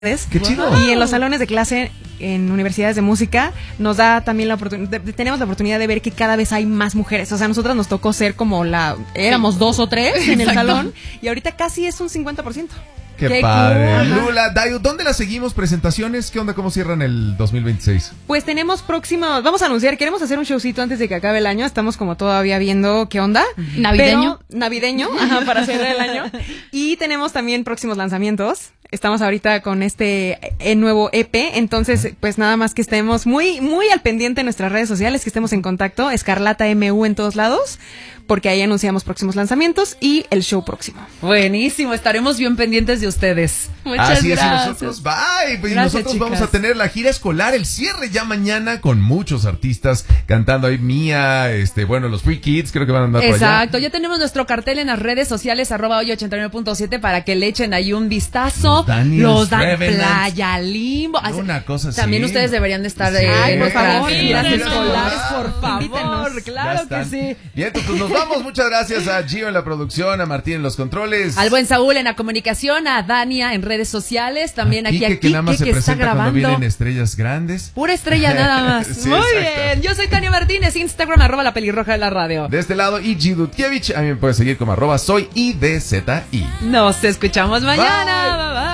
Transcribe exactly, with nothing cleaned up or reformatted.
Qué chido. Y en los salones de clase en universidades de música nos da también la oportunidad, tenemos la oportunidad de ver que cada vez hay más mujeres. O sea, a nosotras nos tocó ser como la, éramos dos o tres en el salón y ahorita casi es un cincuenta por ciento. Qué, Qué padre. Cool. Lula, Dayo, ¿dónde la seguimos? ¿Presentaciones? ¿Qué onda? ¿Cómo cierran el dos mil veintiséis? Pues tenemos próximo, vamos a anunciar, queremos hacer un showcito antes de que acabe el año. Estamos como todavía viendo qué onda. ¿Navideño? Pero, navideño, ajá, para cerrar el año. Y tenemos también próximos lanzamientos. Estamos ahorita con este eh, nuevo E P, entonces pues nada más que estemos muy muy al pendiente en nuestras redes sociales, que estemos en contacto, Escarlata M U en todos lados, porque ahí anunciamos próximos lanzamientos y el show próximo. Buenísimo, estaremos bien pendientes de ustedes. Muchas Así gracias. es, y nosotros, bye, pues, Gracias, nosotros chicas. vamos a tener la gira escolar, el cierre ya mañana con muchos artistas cantando ahí, Mía, este, bueno, los Free Kids creo que van a andar por allá. Exacto, ya tenemos nuestro cartel en las redes sociales, arroba hoy ochenta y nueve punto siete, para que le echen ahí un vistazo. Daniels, Los dan Revenant, Playa Limbo. una cosa así. También ustedes deberían de estar Sí. eh, Ay, en por nuestras favor, giras invítenos. escolares, por Invítenos. favor. Claro que sí. Bien, pues nos vamos. Muchas gracias a Gio en la producción, a Martín en los controles. Al buen Saúl en la comunicación, a Dania en redes sociales, también a aquí Quique, a que nada más Quique, se que está presenta cuando grabando. vienen estrellas grandes. Pura estrella nada más. Sí, Muy exacto. bien. Yo soy Tania Martínez, Instagram, arroba la pelirroja de la radio. De este lado, y G. Dutkiewicz. A mí me puedes seguir como arroba soy I D Z I. Nos escuchamos mañana. Bye. Bye, bye.